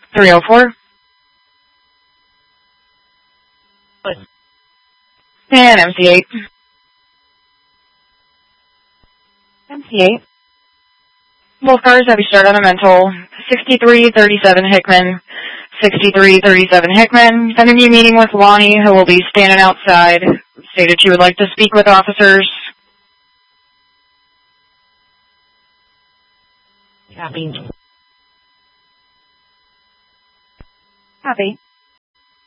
304. And MC8. MC8. Both cars have you started on a mental. 6337 Hickman. 6337 Hickman. Sending you meeting with Lonnie, who will be standing outside. Stated you would like to speak with officers. Copy. Copy.